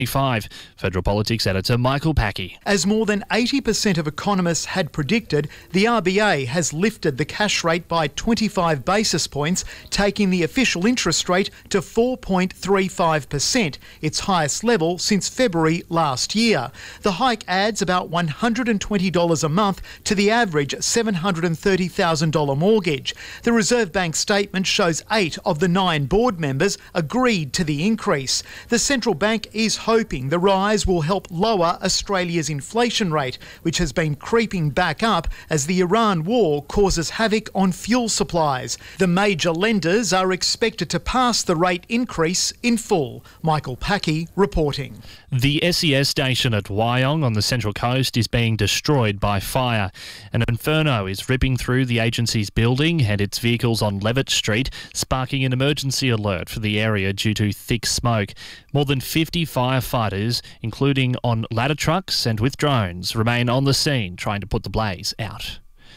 Federal Politics editor Michael Packey. As more than 80% of economists had predicted, the RBA has lifted the cash rate by 25 basis points, taking the official interest rate to 4.35%, its highest level since February last year. The hike adds about $120 a month to the average $730,000 mortgage. The Reserve Bank statement shows 8 of the 9 board members agreed to the increase. The central bank is hoping the rise will help lower Australia's inflation rate, which has been creeping back up as the Iran war causes havoc on fuel supplies. The major lenders are expected to pass the rate increase in full. Michael Packey reporting. The SES station at Wyong on the Central Coast is being destroyed by fire. An inferno is ripping through the agency's building and its vehicles on Levitt Street, sparking an emergency alert for the area due to thick smoke. More than 50 firefighters, including on ladder trucks and with drones, remain on the scene trying to put the blaze out.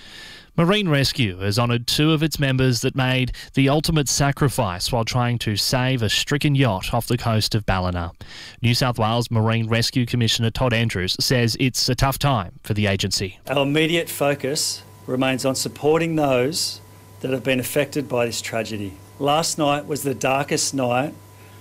Marine Rescue has honoured 2 of its members that made the ultimate sacrifice while trying to save a stricken yacht off the coast of Ballina. New South Wales Marine Rescue Commissioner Todd Andrews says it's a tough time for the agency. Our immediate focus remains on supporting those that have been affected by this tragedy. Last night was the darkest night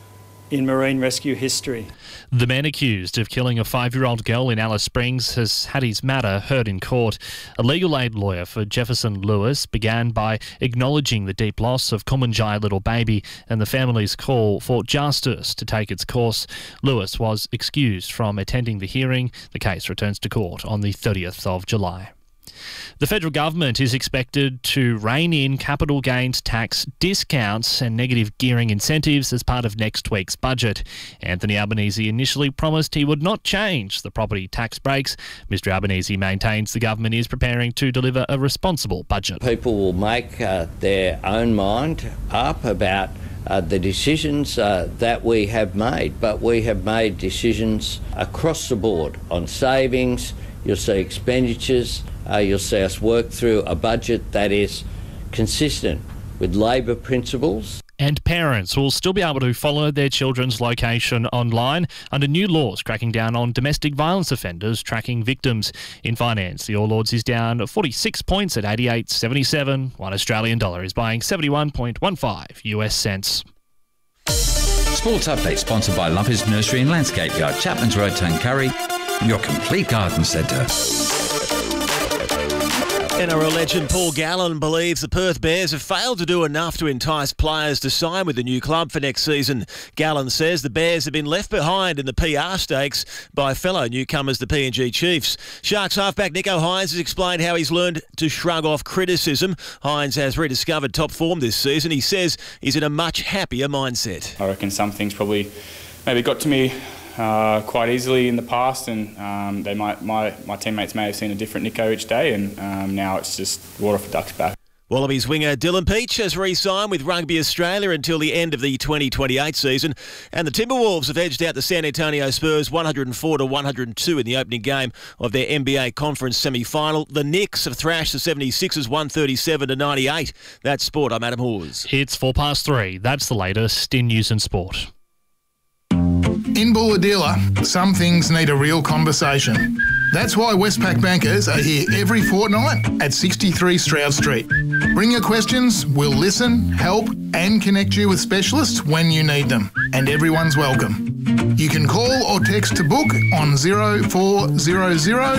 in marine rescue history. The man accused of killing a 5-year-old girl in Alice Springs has had his matter heard in court. A legal aid lawyer for Jefferson Lewis began by acknowledging the deep loss of Kumanjai little baby and the family's call for justice to take its course. Lewis was excused from attending the hearing. The case returns to court on the 30th of July. The federal government is expected to rein in capital gains tax discounts and negative gearing incentives as part of next week's budget. Anthony Albanese initially promised he would not change the property tax breaks. Mr Albanese maintains the government is preparing to deliver a responsible budget. People will make their own mind up about the decisions that we have made, but we have made decisions across the board on savings. You'll see expenditures. You'll see us work through a budget that is consistent with Labor principles. And parents will still be able to follow their children's location online under new laws cracking down on domestic violence offenders tracking victims. In finance, the All Ords is down 46 points at 88.77. $1 Australian is buying 71.15 US cents. Sports Update sponsored by Lumpers Nursery and Landscape Yard, Chapman's Road, Tuncurry, your complete garden centre. NRL legend Paul Gallen believes the Perth Bears have failed to do enough to entice players to sign with the new club for next season. Gallen says the Bears have been left behind in the PR stakes by fellow newcomers, the PNG Chiefs. Sharks halfback Nico Hines has explained how he's learned to shrug off criticism. Hines has rediscovered top form this season. He says he's in a much happier mindset. I reckon some things probably maybe got to me quite easily in the past, and my teammates may have seen a different Nico each day, and now it's just water off a duck's back. Wallabies winger Dylan Peach has re-signed with Rugby Australia until the end of the 2028 season, and the Timberwolves have edged out the San Antonio Spurs 104-102 in the opening game of their NBA Conference semi-final. The Knicks have thrashed the 76ers 137-98. That's sport. I'm Adam Hawes. It's 3:04. That's the latest in news and sport. In Bulahdelah, some things need a real conversation. That's why Westpac bankers are here every fortnight at 63 Stroud Street. Bring your questions, we'll listen, help and connect you with specialists when you need them. And everyone's welcome. You can call or text to book on 0400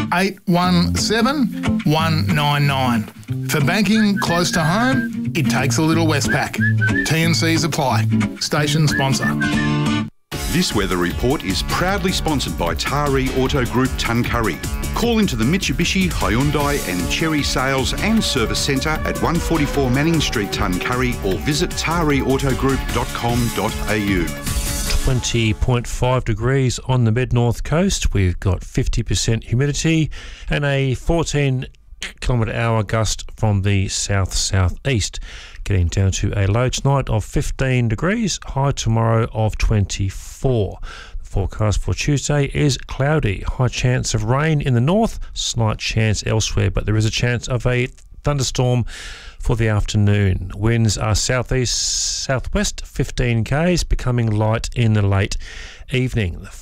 817 199. For banking close to home, it takes a little Westpac. T&Cs apply. Station sponsor. This weather report is proudly sponsored by Taree Auto Group Tuncurry. Call into the Mitsubishi, Hyundai and Chery Sales and Service Centre at 144 Manning Street, Tuncurry, or visit tareautogroup.com.au. 20.5 degrees on the mid-north coast. We've got 50% humidity and a 14-kilometre-hour gust from the south-southeast. Getting down to a low tonight of 15 degrees, high tomorrow of 24. The forecast for Tuesday is cloudy, high chance of rain in the north, slight chance elsewhere, but there is a chance of a thunderstorm for the afternoon. Winds are southeast, southwest 15 k's, becoming light in the late evening.